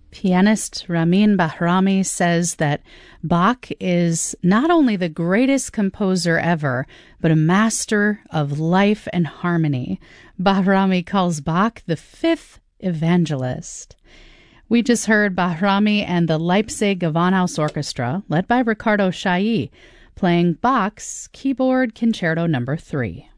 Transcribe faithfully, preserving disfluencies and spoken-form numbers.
Pianist Ramin Bahrami says that Bach is not only the greatest composer ever, but a master of life and harmony. Bahrami calls Bach the fifth evangelist. We just heard Bahrami and the Leipzig Gewandhaus Orchestra, led by Riccardo Chailly, playing Bach's Keyboard Concerto Number three.